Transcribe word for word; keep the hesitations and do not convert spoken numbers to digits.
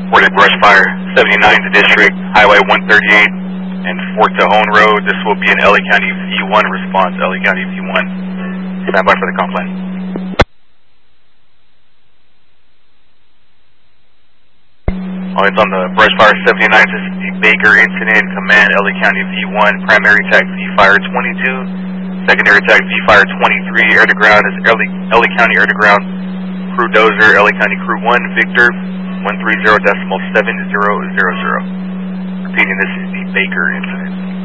Reported brush fire seventy-nine to District, Highway one thirty-eight and Fort Tejon Road. This will be an L A County V one response, L A County V one. Stand by for the complaint. Oh, it's on the brush fire seventy-nine, this is the Baker incident, command L A County V one, primary attack V fire twenty-two, secondary attack V fire twenty-three, air to ground is L A County air to ground, crew dozer, L A County crew one, Victor, one three zero decimal seven zero zero zero. Repeating, this is the Baker incident.